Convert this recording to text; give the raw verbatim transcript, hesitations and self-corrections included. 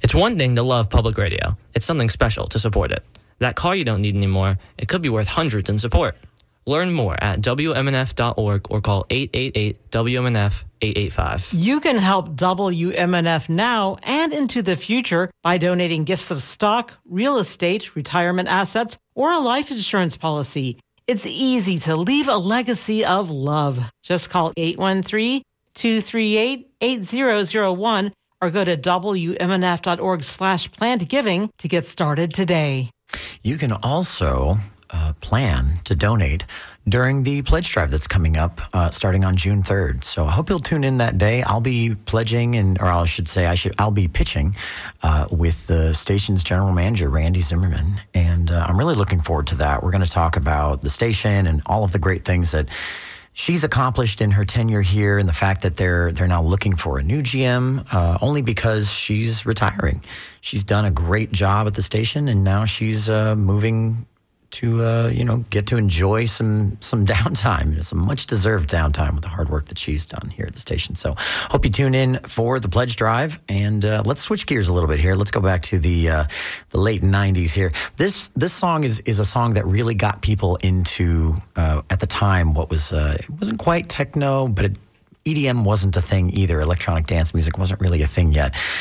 It's one thing to love public radio. It's something special to support it. That car you don't need anymore, it could be worth hundreds in support. Learn more at W M N F dot org or call eight eight eight W M N F eight eight five. You can help W M N F now and into the future by donating gifts of stock, real estate, retirement assets, or a life insurance policy. It's easy to leave a legacy of love. Just call eight one three, two three eight, eight zero zero one or go to W M N F dot org slash planned giving to get started today. You can also uh, plan to donate during the pledge drive that's coming up uh, starting on June third. So I hope you'll tune in that day. I'll be pledging, and or I should say, I should I'll be pitching uh, with the station's general manager, Randy Zimmerman, and uh, I'm really looking forward to that. We're going to talk about the station and all of the great things that she's accomplished in her tenure here, and the fact that they're they're now looking for a new G M uh, only because she's retiring. She's done a great job at the station, and now she's uh, moving to uh, you know get to enjoy some some downtime, some much deserved downtime with the hard work that she's done here at the station. So hope you tune in for the pledge drive, and uh, let's switch gears a little bit here. Let's go back to the uh, the late nineties here. This this song is is a song that really got people into uh, at the time what was uh, it wasn't quite techno, but it, E D M wasn't a thing either. Electronic dance music wasn't really a thing yet.